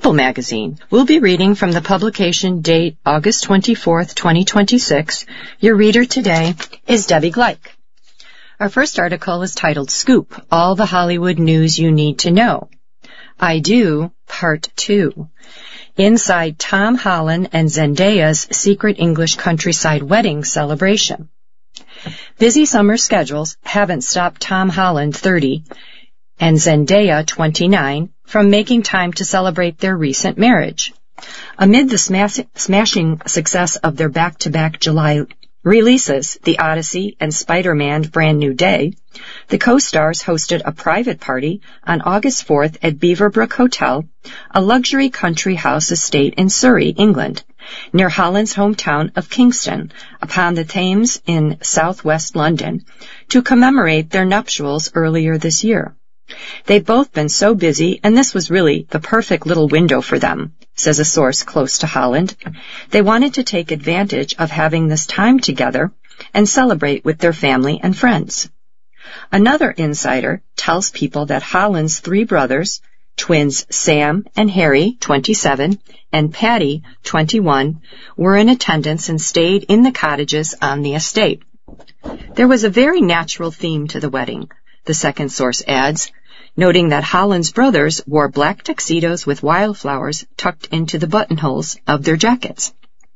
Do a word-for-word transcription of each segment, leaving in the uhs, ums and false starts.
People magazine. We'll be reading from the publication date August twenty-fourth, twenty twenty-six. Your reader today is Debbie Gleich. Our first article is titled Scoop, All the Hollywood News You Need to Know. I Do, Part two. Inside Tom Holland and Zendaya's secret English countryside wedding celebration. Busy summer schedules haven't stopped Tom Holland, thirty, and Zendaya, twenty-nine, from making time to celebrate their recent marriage. Amid the smash- smashing success of their back-to-back July releases, The Odyssey and Spider-Man Brand New Day, the co-stars hosted a private party on August fourth at Beaverbrook Hotel, a luxury country house estate in Surrey, England, near Holland's hometown of Kingston, upon the Thames in southwest London, to commemorate their nuptials earlier this year. They've both been so busy, and this was really the perfect little window for them, says a source close to Holland. They wanted to take advantage of having this time together and celebrate with their family and friends. Another insider tells People that Holland's three brothers, twins Sam and Harry, twenty-seven, and Patty, twenty-one, were in attendance and stayed in the cottages on the estate. There was a very natural theme to the wedding, the second source adds, noting that Holland's brothers wore black tuxedos with wildflowers tucked into the buttonholes of their jackets.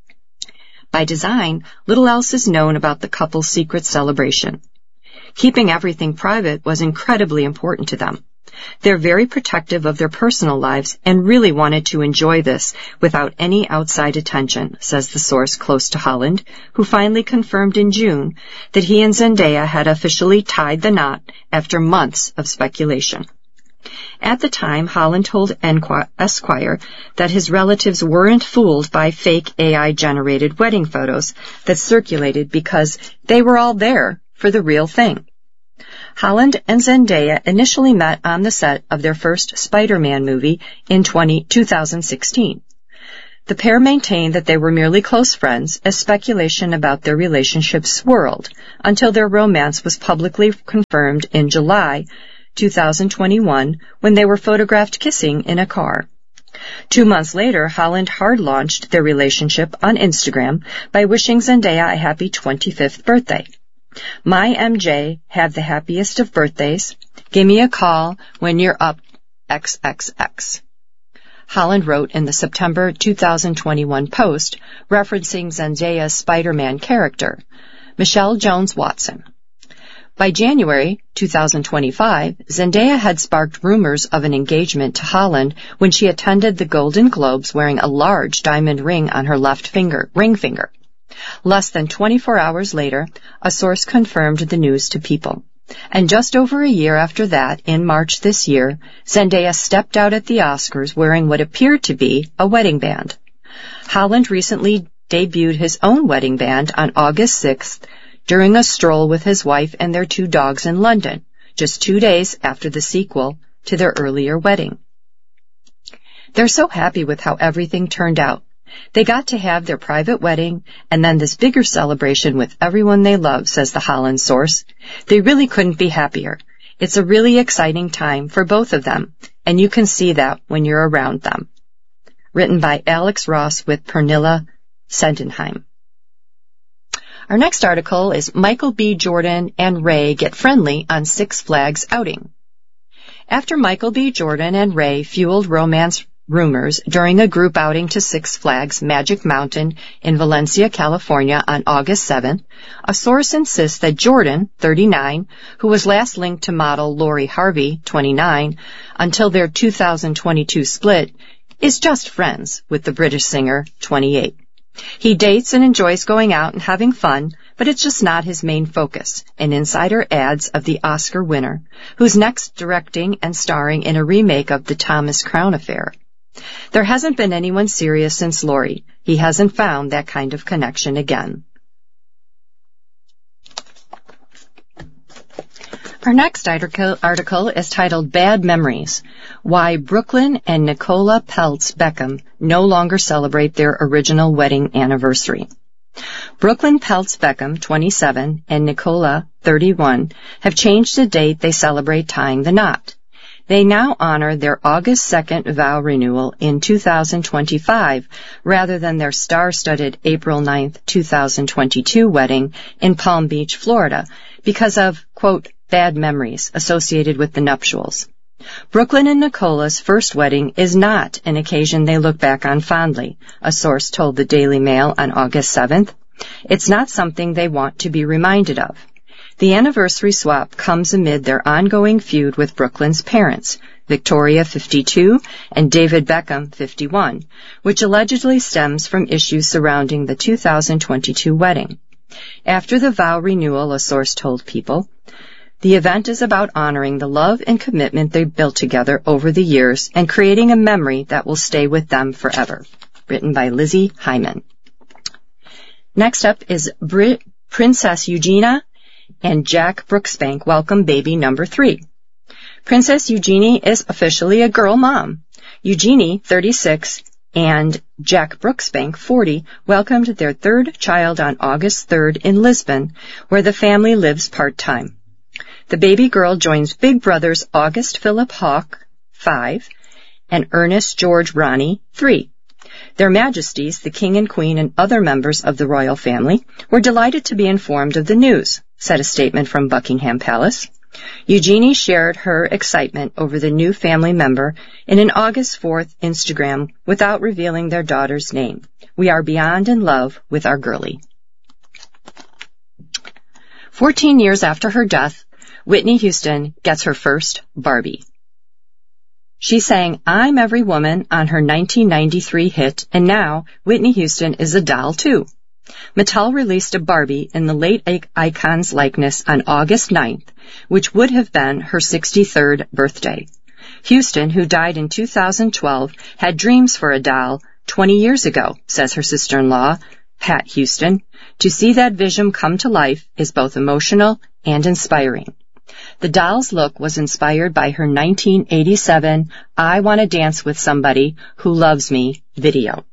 By design, little else is known about the couple's secret celebration. Keeping everything private was incredibly important to them. They're very protective of their personal lives and really wanted to enjoy this without any outside attention, says the source close to Holland, who finally confirmed in June that he and Zendaya had officially tied the knot after months of speculation. At the time, Holland told Esquire that his relatives weren't fooled by fake A I-generated wedding photos that circulated because they were all there for the real thing. Holland and Zendaya initially met on the set of their first Spider-Man movie in two thousand sixteen. The pair maintained that they were merely close friends as speculation about their relationship swirled until their romance was publicly confirmed in July two thousand twenty-one when they were photographed kissing in a car. Two months later, Holland hard-launched their relationship on Instagram by wishing Zendaya a happy twenty-fifth birthday. My M J, have the happiest of birthdays. Give me a call when you're up triple X. Holland wrote in the September two thousand twenty-one post referencing Zendaya's Spider-Man character, Michelle Jones Watson. By January two thousand twenty-five, Zendaya had sparked rumors of an engagement to Holland when she attended the Golden Globes wearing a large diamond ring on her left finger, ring finger. Less than twenty-four hours later, a source confirmed the news to People. And just over a year after that, in March this year, Zendaya stepped out at the Oscars wearing what appeared to be a wedding band. Holland recently debuted his own wedding band on August sixth during a stroll with his wife and their two dogs in London, just two days after the sequel to their earlier wedding. They're so happy with how everything turned out. They got to have their private wedding and then this bigger celebration with everyone they love, says the Holland source. They really couldn't be happier. It's a really exciting time for both of them, and you can see that when you're around them. Written by Alex Ross with Pernilla Sendenheim. Our next article is Michael B. Jordan and Ray get friendly on Six Flags outing. After Michael B. Jordan and Ray fueled romance rumors during a group outing to Six Flags Magic Mountain in Valencia, California on August seventh, a source insists that Jordan, thirty-nine, who was last linked to model Lori Harvey, twenty-nine, until their two thousand twenty-two split, is just friends with the British singer, twenty-eight. He dates and enjoys going out and having fun, but it's just not his main focus, an insider adds of the Oscar winner, who's next directing and starring in a remake of The Thomas Crown Affair. There hasn't been anyone serious since Lori. He hasn't found that kind of connection again. Our next article, article is titled Bad Memories, Why Brooklyn and Nicola Peltz Beckham No Longer Celebrate Their Original Wedding Anniversary. Brooklyn Peltz Beckham, twenty-seven, and Nicola, thirty-one, have changed the date they celebrate tying the knot. They now honor their August second vow renewal in two thousand twenty-five rather than their star-studded April ninth, two thousand twenty-two wedding in Palm Beach, Florida, because of, quote, bad memories associated with the nuptials. Brooklyn and Nicola's first wedding is not an occasion they look back on fondly, a source told the Daily Mail on August seventh. It's not something they want to be reminded of. The anniversary swap comes amid their ongoing feud with Brooklyn's parents, Victoria, fifty-two, and David Beckham, fifty-one, which allegedly stems from issues surrounding the two thousand twenty-two wedding. After the vow renewal, a source told People, the event is about honoring the love and commitment they built together over the years and creating a memory that will stay with them forever. Written by Lizzie Hyman. Next up is Brit- Princess Eugenia and Jack Brooksbank welcome baby number three. Princess Eugenie is officially a girl mom. Eugenie, thirty-six, and Jack Brooksbank, forty, welcomed their third child on August third in Lisbon, where the family lives part-time. The baby girl joins big brothers August Philip Hawke, five, and Ernest George Ronnie, three. Their Majesties, the King and Queen, and other members of the royal family were delighted to be informed of the news, said a statement from Buckingham Palace. Eugenie shared her excitement over the new family member in an August fourth Instagram without revealing their daughter's name. We are beyond in love with our girlie. Fourteen years after her death, Whitney Houston gets her first Barbie. She sang I'm Every Woman on her nineteen ninety-three hit, and now Whitney Houston is a doll too. Mattel released a Barbie in the late icon's likeness on August ninth, which would have been her sixty-third birthday. Houston, who died in two thousand twelve, had dreams for a doll twenty years ago, says her sister-in-law, Pat Houston. To see that vision come to life is both emotional and inspiring. The doll's look was inspired by her nineteen eighty-seven I Wanna Dance with Somebody Who Loves Me video.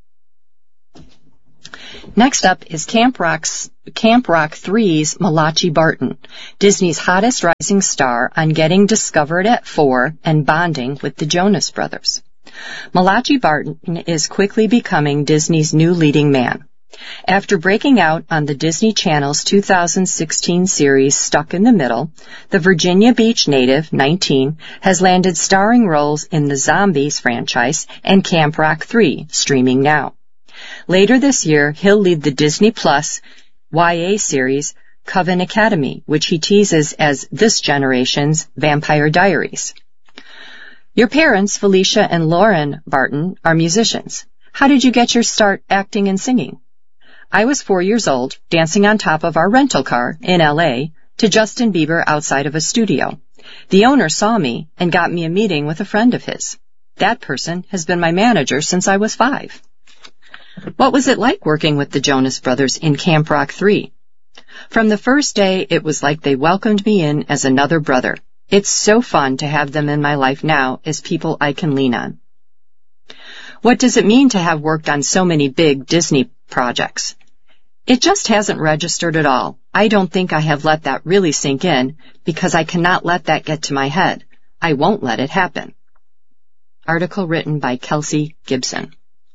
Next up is Camp Rock's, Camp Rock three's Malachi Barton, Disney's hottest rising star on getting discovered at four and bonding with the Jonas Brothers. Malachi Barton is quickly becoming Disney's new leading man. After breaking out on the Disney Channel's two thousand sixteen series Stuck in the Middle, the Virginia Beach native, nineteen, has landed starring roles in the Zombies franchise and Camp Rock three, streaming now. Later this year, he'll lead the Disney Plus Y A series Coven Academy, which he teases as this generation's Vampire Diaries. Your parents, Felicia and Lauren Barton, are musicians. How did you get your start acting and singing? I was four years old, dancing on top of our rental car in L A to Justin Bieber outside of a studio. The owner saw me and got me a meeting with a friend of his. That person has been my manager since I was five. What was it like working with the Jonas Brothers in Camp Rock three? From the first day, it was like they welcomed me in as another brother. It's so fun to have them in my life now as people I can lean on. What does it mean to have worked on so many big Disney projects? It just hasn't registered at all. I don't think I have let that really sink in because I cannot let that get to my head. I won't let it happen. Article written by Kelsey Gibson.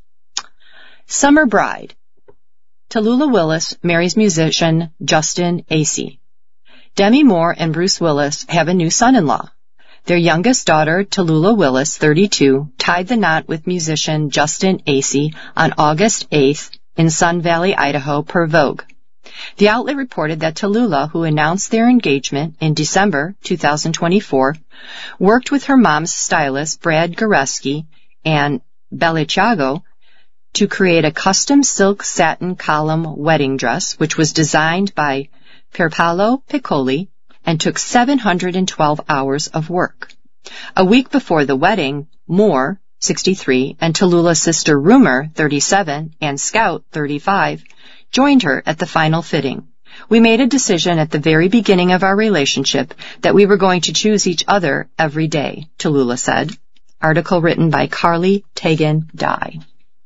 Summer Bride. Tallulah Willis marries musician Justin Acey. Demi Moore and Bruce Willis have a new son-in-law. Their youngest daughter, Tallulah Willis, thirty-two, tied the knot with musician Justin Acey on August eighth in Sun Valley, Idaho, per Vogue. The outlet reported that Tallulah, who announced their engagement in December two thousand twenty-four, worked with her mom's stylist, Brad Goreski, and Balenciaga to create a custom silk satin column wedding dress, which was designed by Pierpaolo Piccoli and took seven hundred twelve hours of work. A week before the wedding, Moore, sixty-three, and Tallulah's sister Rumor, thirty-seven, and Scout, thirty-five, joined her at the final fitting. We made a decision at the very beginning of our relationship that we were going to choose each other every day, Tallulah said. Article written by Carly Tegan Dye.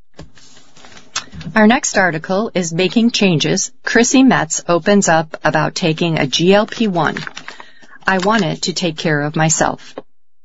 Our next article is Making Changes. Chrissy Metz opens up about taking a G L P one. I wanted to take care of myself.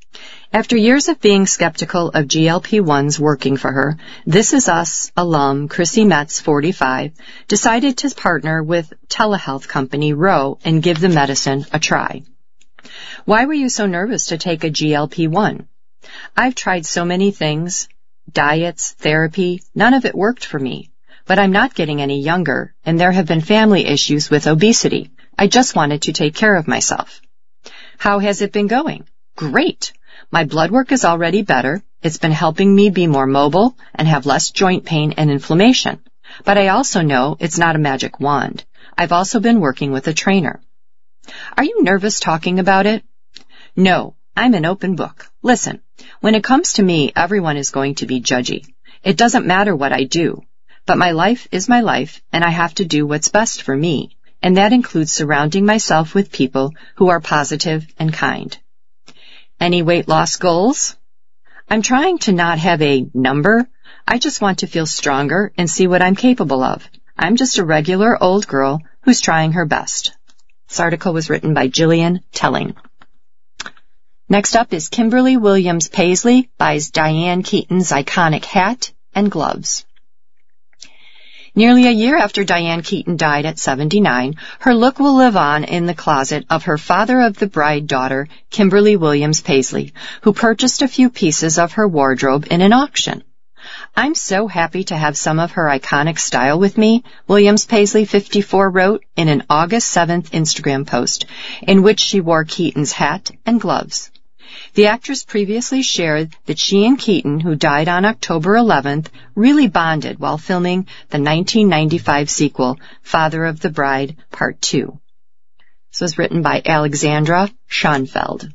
After years of being skeptical of G L P ones working for her, This Is Us alum Chrissy Metz, forty-five, decided to partner with telehealth company Ro and give the medicine a try. Why were you so nervous to take a G L P one? I've tried so many things, diets, therapy, none of it worked for me. But I'm not getting any younger, and there have been family issues with obesity. I just wanted to take care of myself. How has it been going? Great! My blood work is already better. It's been helping me be more mobile and have less joint pain and inflammation. But I also know it's not a magic wand. I've also been working with a trainer. Are you nervous talking about it? No, I'm an open book. Listen, when it comes to me, everyone is going to be judgy. It doesn't matter what I do. But my life is my life, and I have to do what's best for me, and that includes surrounding myself with people who are positive and kind. Any weight loss goals? I'm trying to not have a number. I just want to feel stronger and see what I'm capable of. I'm just a regular old girl who's trying her best. This article was written by Jillian Telling. Next up is Kimberly Williams Paisley buys Diane Keaton's iconic hat and gloves. Nearly a year after Diane Keaton died at seventy-nine, her look will live on in the closet of her father-of-the-bride daughter, Kimberly Williams Paisley, who purchased a few pieces of her wardrobe in an auction. I'm so happy to have some of her iconic style with me, Williams Paisley, fifty-four, wrote in an August seventh Instagram post, in which she wore Keaton's hat and gloves. The actress previously shared that she and Keaton, who died on October eleventh, really bonded while filming the nineteen ninety-five sequel, Father of the Bride, Part two. This was written by Alexandra Schoenfeld.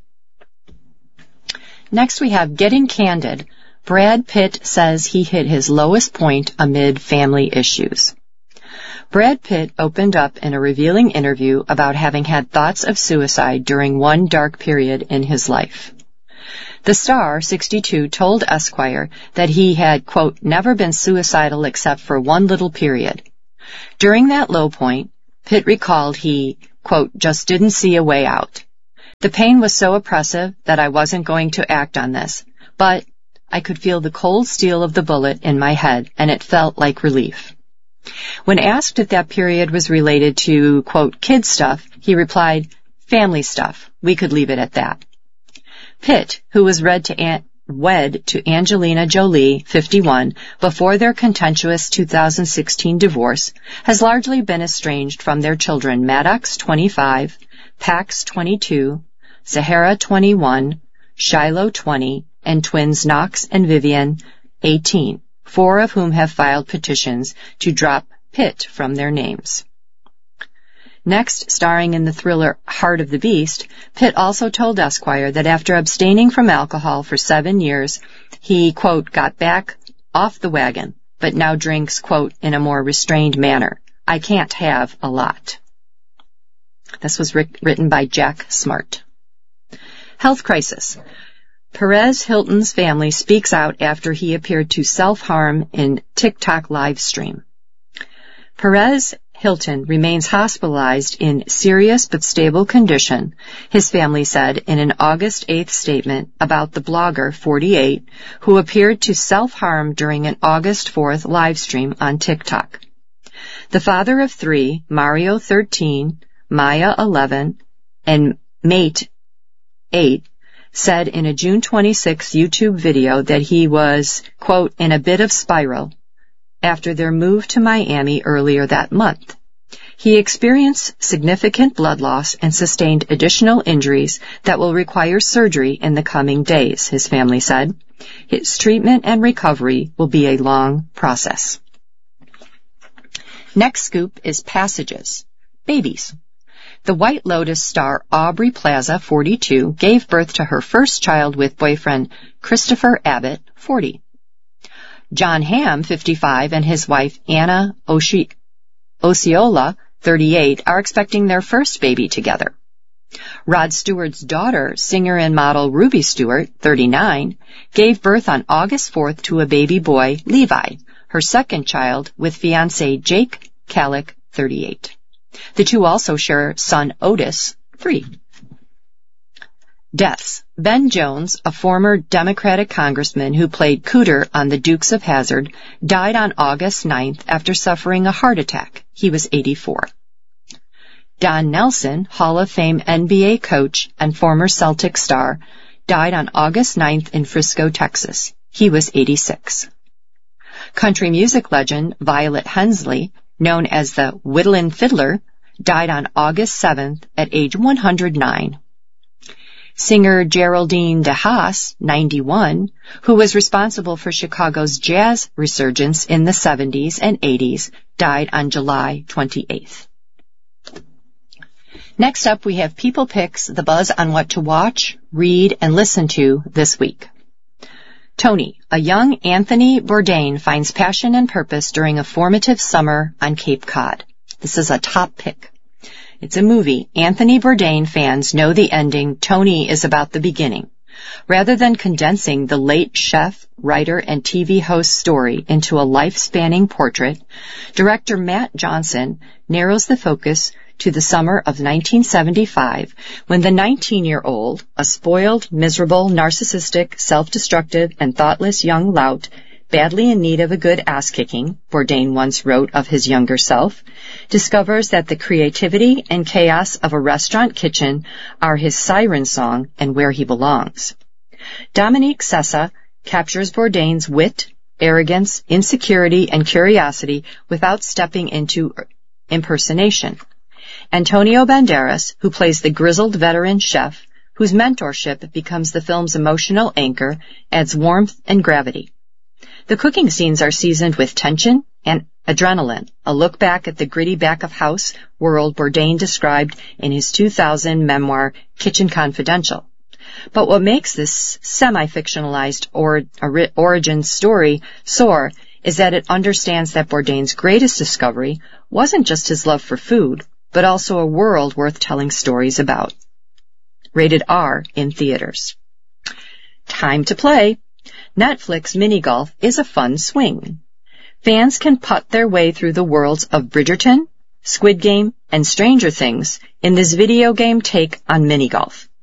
Next we have Getting Candid. Brad Pitt says he hit his lowest point amid family issues. Brad Pitt opened up in a revealing interview about having had thoughts of suicide during one dark period in his life. The star, sixty-two, told Esquire that he had, quote, never been suicidal except for one little period. During that low point, Pitt recalled he, quote, just didn't see a way out. The pain was so oppressive that I wasn't going to act on this, but I could feel the cold steel of the bullet in my head, and it felt like relief. When asked if that period was related to, quote, kid stuff, he replied, family stuff. We could leave it at that. Pitt, who was read to An- wed to Angelina Jolie, fifty-one, before their contentious two thousand sixteen divorce, has largely been estranged from their children Maddox, twenty-five, Pax, twenty-two, Sahara, twenty-one, Shiloh, twenty, and twins Knox and Vivian, eighteen. Four of whom have filed petitions to drop Pitt from their names. Next, starring in the thriller Heart of the Beast, Pitt also told Esquire that after abstaining from alcohol for seven years, he, quote, got back off the wagon, but now drinks, quote, in a more restrained manner. I can't have a lot. This was ri- written by Jack Smart. Health crisis. Perez Hilton's family speaks out after he appeared to self-harm in TikTok live stream. Perez Hilton remains hospitalized in serious but stable condition, his family said in an August eighth statement about the blogger, forty-eight, who appeared to self-harm during an August fourth live stream on TikTok. The father of three, Mario, thirteen, Maya, eleven, and Mate, eight, said in a June twenty-sixth YouTube video that he was, quote, in a bit of spiral after their move to Miami earlier that month. He experienced significant blood loss and sustained additional injuries that will require surgery in the coming days, his family said. His treatment and recovery will be a long process. Next scoop is Passages. Babies. The White Lotus star Aubrey Plaza, forty-two, gave birth to her first child with boyfriend Christopher Abbott, forty. John Hamm, fifty-five, and his wife Anna Oshi- Osceola, thirty-eight, are expecting their first baby together. Rod Stewart's daughter, singer and model Ruby Stewart, thirty-nine, gave birth on August fourth to a baby boy, Levi, her second child, with fiancé Jake Kalick, thirty-eight. The two also share son Otis, three. Deaths. Ben Jones, a former Democratic congressman who played Cooter on The Dukes of Hazzard, died on August ninth after suffering a heart attack. He was eighty-four. Don Nelson, Hall of Fame N B A coach and former Celtic star, died on August ninth in Frisco, Texas. He was eighty-six. Country music legend Violet Hensley, known as the Whittlin' Fiddler, died on August seventh at age one hundred nine. Singer Geraldine DeHaas, ninety-one, who was responsible for Chicago's jazz resurgence in the seventies and eighties, died on July twenty-eighth. Next up, we have People Picks, the buzz on what to watch, read, and listen to this week. Tony, a young Anthony Bourdain finds passion and purpose during a formative summer on Cape Cod. This is a top pick. It's a movie. Anthony Bourdain fans know the ending. Tony is about the beginning. Rather than condensing the late chef, writer, and T V host story into a life-spanning portrait, director Matt Johnson narrows the focus to the summer of nineteen seventy-five, when the nineteen-year-old, a spoiled, miserable, narcissistic, self-destructive, and thoughtless young lout, badly in need of a good ass-kicking, Bourdain once wrote of his younger self, discovers that the creativity and chaos of a restaurant kitchen are his siren song and where he belongs. Dominique Sessa captures Bourdain's wit, arrogance, insecurity, and curiosity without stepping into impersonation. Antonio Banderas, who plays the grizzled veteran chef, whose mentorship becomes the film's emotional anchor, adds warmth and gravity. The cooking scenes are seasoned with tension and adrenaline, a look back at the gritty back-of-house world Bourdain described in his two thousand memoir, Kitchen Confidential. But what makes this semi-fictionalized or, or, origin story soar is that it understands that Bourdain's greatest discovery wasn't just his love for food, but also a world worth telling stories about. Rated R in theaters. Time to play. Netflix Mini Golf is a fun swing. Fans can putt their way through the worlds of Bridgerton, Squid Game, and Stranger Things in this video game take on mini golf.